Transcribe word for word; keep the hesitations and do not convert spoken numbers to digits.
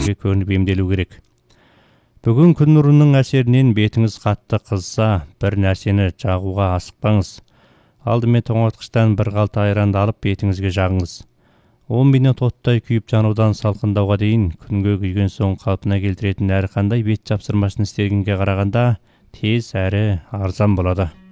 нәрселерге көніп емделу керек. Бүгін күн нұрының әсерінен бетіңіз қатты қызса, бір нәрсені жағуға асықпаңыз. Алдымен тоңазытқыштан бір қалта айранды алып бетіңізге жағыңыз. он минут оттай күйіп жанудан салқындауға дейін күнге күйген соң қалпына келтіретін әрқандай бет жапсырмасын істегенге қарағанда тез әрі арзан болады.